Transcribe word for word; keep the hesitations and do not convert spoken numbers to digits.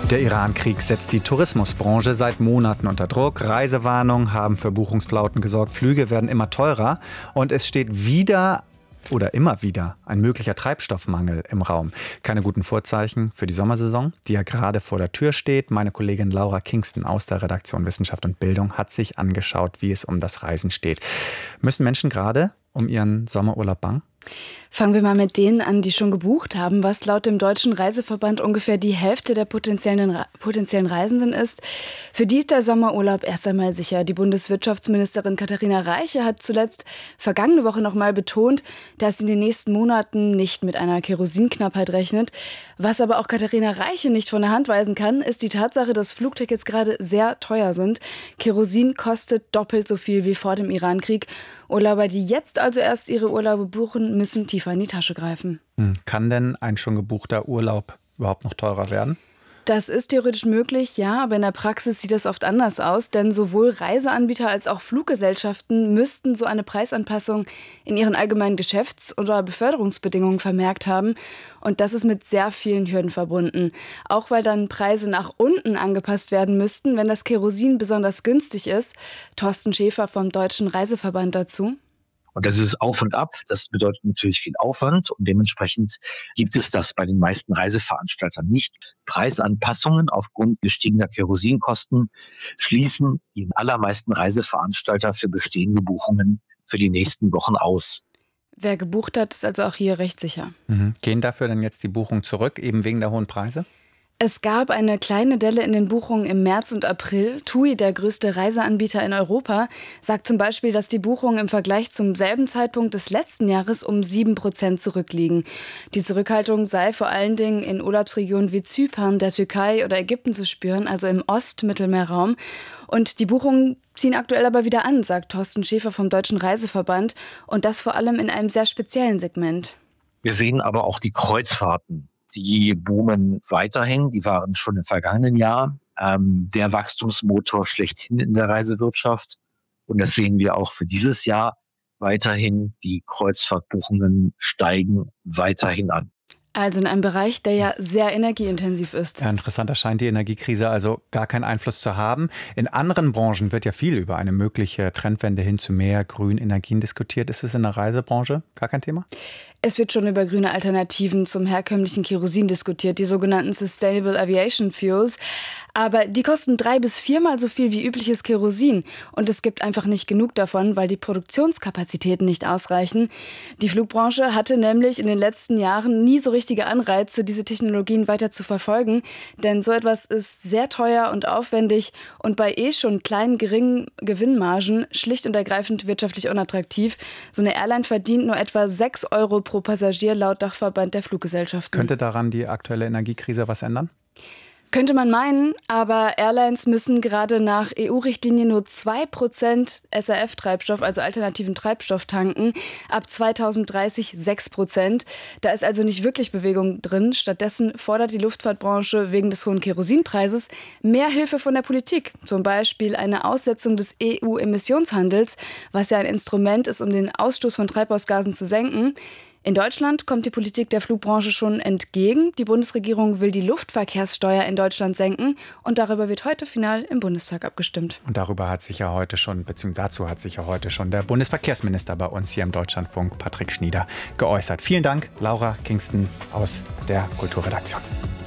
Der Iran-Krieg setzt die Tourismusbranche seit Monaten unter Druck. Reisewarnungen haben für Buchungsflauten gesorgt. Flüge werden immer teurer. Und es steht wieder oder immer wieder ein möglicher Treibstoffmangel im Raum. Keine guten Vorzeichen für die Sommersaison, die ja gerade vor der Tür steht. Meine Kollegin Laura Kingston aus der Redaktion Wissenschaft und Bildung hat sich angeschaut, wie es um das Reisen steht. Müssen Menschen gerade um ihren Sommerurlaub bangen? Fangen wir mal mit denen an, die schon gebucht haben, was laut dem Deutschen Reiseverband ungefähr die Hälfte der potenziellen, potenziellen Reisenden ist. Für die ist der Sommerurlaub erst einmal sicher. Die Bundeswirtschaftsministerin Katharina Reiche hat zuletzt vergangene Woche noch mal betont, dass sie in den nächsten Monaten nicht mit einer Kerosinknappheit rechnet. Was aber auch Katharina Reiche nicht von der Hand weisen kann, ist die Tatsache, dass Flugtickets gerade sehr teuer sind. Kerosin kostet doppelt so viel wie vor dem Irankrieg. Urlauber, die jetzt also erst ihre Urlaube buchen, müssen tiefer in die Tasche greifen. Hm. Kann denn ein schon gebuchter Urlaub überhaupt noch teurer werden? Das ist theoretisch möglich, ja, aber in der Praxis sieht das oft anders aus, denn sowohl Reiseanbieter als auch Fluggesellschaften müssten so eine Preisanpassung in ihren allgemeinen Geschäfts- oder Beförderungsbedingungen vermerkt haben. Und das ist mit sehr vielen Hürden verbunden. Auch weil dann Preise nach unten angepasst werden müssten, wenn das Kerosin besonders günstig ist. Thorsten Schäfer vom Deutschen Reiseverband dazu. Und das ist auf und ab. Das bedeutet natürlich viel Aufwand. Und dementsprechend gibt es das bei den meisten Reiseveranstaltern nicht. Preisanpassungen aufgrund gestiegener Kerosinkosten schließen die allermeisten Reiseveranstalter für bestehende Buchungen für die nächsten Wochen aus. Wer gebucht hat, ist also auch hier recht sicher. Mhm. Gehen dafür dann jetzt die Buchungen zurück, eben wegen der hohen Preise? Es gab eine kleine Delle in den Buchungen im März und April. TUI, der größte Reiseanbieter in Europa, sagt zum Beispiel, dass die Buchungen im Vergleich zum selben Zeitpunkt des letzten Jahres um sieben Prozent zurückliegen. Die Zurückhaltung sei vor allen Dingen in Urlaubsregionen wie Zypern, der Türkei oder Ägypten zu spüren, also im Ost-Mittelmeerraum. Und die Buchungen ziehen aktuell aber wieder an, sagt Thorsten Schäfer vom Deutschen Reiseverband. Und das vor allem in einem sehr speziellen Segment. Wir sehen aber auch die Kreuzfahrten. Die boomen weiterhin, die waren schon im vergangenen Jahr ähm, der Wachstumsmotor schlechthin in der Reisewirtschaft. Und das sehen wir auch für dieses Jahr weiterhin. Die Kreuzfahrtbuchungen steigen weiterhin an. Also in einem Bereich, der ja sehr energieintensiv ist. Ja, interessant, da scheint die Energiekrise also gar keinen Einfluss zu haben. In anderen Branchen wird ja viel über eine mögliche Trendwende hin zu mehr grünen Energien diskutiert. Ist es in der Reisebranche gar kein Thema? Es wird schon über grüne Alternativen zum herkömmlichen Kerosin diskutiert, die sogenannten Sustainable Aviation Fuels. Aber die kosten drei bis viermal so viel wie übliches Kerosin. Und es gibt einfach nicht genug davon, weil die Produktionskapazitäten nicht ausreichen. Die Flugbranche hatte nämlich in den letzten Jahren nie so richtige Anreize, diese Technologien weiter zu verfolgen. Denn so etwas ist sehr teuer und aufwendig und bei eh schon kleinen, geringen Gewinnmargen schlicht und ergreifend wirtschaftlich unattraktiv. So eine Airline verdient nur etwa sechs Euro pro Passagier laut Dachverband der Fluggesellschaften. Könnte daran die aktuelle Energiekrise was ändern? Könnte man meinen, aber Airlines müssen gerade nach E U-Richtlinie nur zwei Prozent S A F-Treibstoff, also alternativen Treibstoff, tanken. Ab zweitausenddreißig sechs Prozent. Da ist also nicht wirklich Bewegung drin. Stattdessen fordert die Luftfahrtbranche wegen des hohen Kerosinpreises mehr Hilfe von der Politik. Zum Beispiel eine Aussetzung des E U-Emissionshandels, was ja ein Instrument ist, um den Ausstoß von Treibhausgasen zu senken. In Deutschland kommt die Politik der Flugbranche schon entgegen. Die Bundesregierung will die Luftverkehrssteuer in Deutschland senken und darüber wird heute final im Bundestag abgestimmt. Und darüber hat sich ja heute schon, beziehungsweise dazu hat sich ja heute schon der Bundesverkehrsminister bei uns hier im Deutschlandfunk, Patrick Schnieder, geäußert. Vielen Dank, Laura Kingston aus der Kulturredaktion.